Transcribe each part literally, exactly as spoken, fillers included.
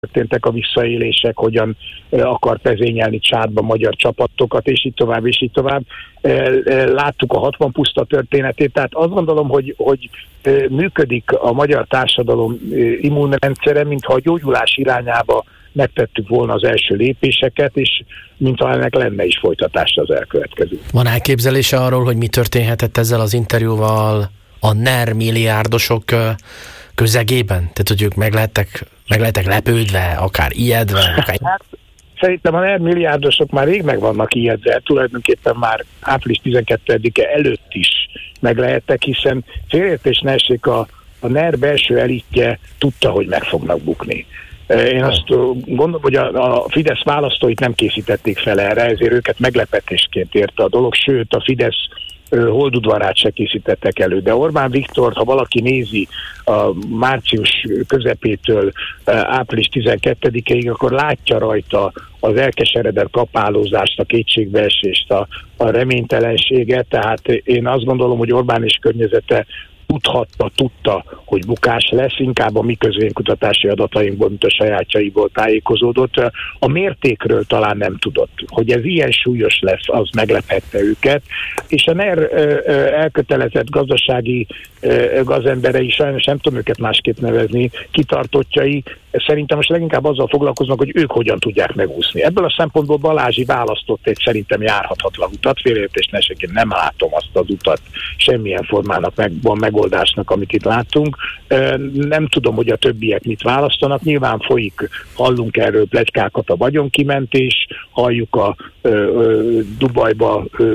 történtek a visszaélések, hogyan akart vezényelni Csádba magyar csapatokat, és így tovább, és így tovább. Láttuk a hatvan puszta történetét, tehát azt gondolom, hogy, hogy működik a magyar társadalom immunrendszere, mintha a gyógyulás irányába megtettük volna az első lépéseket, és mintha ennek lenne is folytatása az elkövetkező. Van elképzelése arról, hogy mi történhetett ezzel az interjúval a NER milliárdosok közegében? Tehát, hogy ők meg lehettek, meg lehettek lepődve, akár ijedve? Akár... Hát, szerintem a NER milliárdosok már rég meg vannak ijedve, tulajdonképpen már április tizenkettedike előtt is meg lehettek, hiszen félreértés ne essék, a, a NER belső elitje tudta, hogy meg fognak bukni. Én azt gondolom, hogy a, a Fidesz választóit nem készítették fel erre, ezért őket meglepetésként érte a dolog, sőt a Fidesz holdudvarát se készítettek elő. De Orbán Viktor, ha valaki nézi a március közepétől április tizenkettedikéig, akkor látja rajta az elkeseredett kapálózást, a kétségbeesést, a, a reménytelenséget. Tehát én azt gondolom, hogy Orbán és környezete tudhatta, tudta, hogy bukás lesz, inkább a mi közvéleménykutatási adatainkból, mint a sajátjaiból tájékozódott. A mértékről talán nem tudott. Hogy ez ilyen súlyos lesz, az meglepette őket. És a NER elkötelezett gazdasági gazemberei, sajnos nem tudom őket másképp nevezni, kitartottjai, szerintem most leginkább azzal foglalkoznak, hogy ők hogyan tudják megúszni. Ebből a szempontból Balázsi választott egy szerintem járhatatlan utat, félreértés ne essék, én nem látom azt az utat semmilyen formának, meg, van megoldásnak, amit itt láttunk. Nem tudom, hogy a többiek mit választanak. Nyilván folyik, hallunk erről pletykákat, a vagyonkimentés, halljuk a ö, ö, Dubajba ö,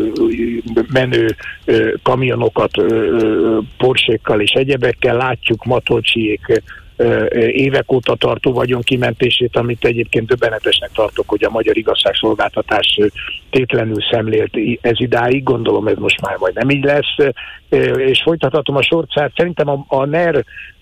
menő ö, kamionokat ö, Porsékkal és egyebekkel, látjuk Matolcsiék évek óta tartó vagyonkimentését, amit egyébként döbbenetesnek tartok, hogy a magyar igazságszolgáltatás tétlenül szemlélt ez idáig, gondolom ez most már majd nem így lesz, és folytathatom a sorcát. Szerintem a, a NER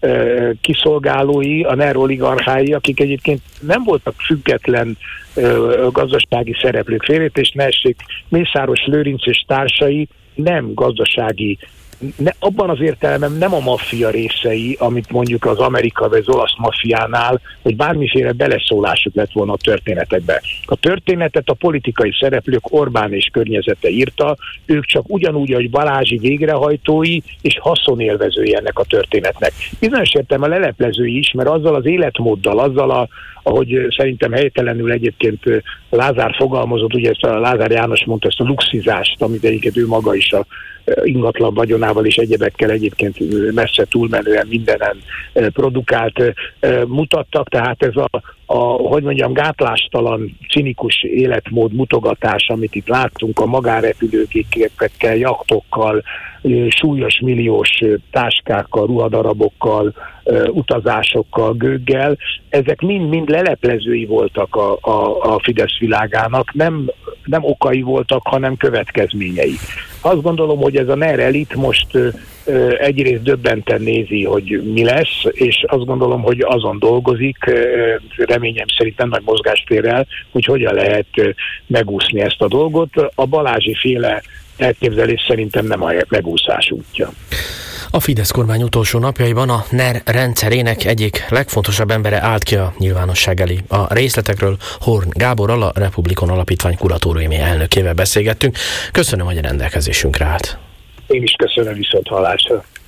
kiszolgálói, a NER oligarchái, akik egyébként nem voltak független gazdasági szereplők, félreértés ne essék, Mészáros Lőrinc és társai nem gazdasági, Ne, abban az értelemben nem a maffia részei, amit mondjuk az Amerika vagy az olasz maffiánál, hogy bármiféle beleszólásuk lett volna a történetekbe. A történetet a politikai szereplők Orbán és környezete írta, ők csak ugyanúgy, hogy Balázsi végrehajtói és haszonélvezői ennek a történetnek. Bizonyos értelemben a leleplezői is, mert azzal az életmóddal, azzal a, ahogy szerintem helytelenül egyébként Lázár fogalmazott, ugye ezt a Lázár János mondta, ezt a luxizást, amit egyébként ő maga is a ingatlan vagyonával és egyebekkel egyébként messze túlmenően mindenen produkált, mutattak, tehát ez a, a hogy mondjam, gátlástalan, cinikus életmód mutogatás, amit itt láttunk a magánrepülőgépekkel, jachtokkal, súlyos milliós táskákkal, ruhadarabokkal, utazásokkal, gőggel, ezek mind-mind leleplezői voltak a, a, a Fidesz világának, nem, nem okai voltak, hanem következményei. Azt gondolom, hogy ez a NER elit most egyrészt döbbenten nézi, hogy mi lesz, és azt gondolom, hogy azon dolgozik, reményem szerint nem nagy mozgástérrel, hogy hogyan lehet megúszni ezt a dolgot. A Balázsi féle elképzelés szerintem nem a megúszás útja. A Fidesz kormány utolsó napjaiban a NER rendszerének egyik legfontosabb embere állt ki a nyilvánosság elé. A részletekről Horn Gáborral, a Republikon Alapítvány kuratóriumi elnökével beszélgettünk. Köszönöm, hogy a rendelkezésünkre állt. Én is köszönöm, viszont hallásra.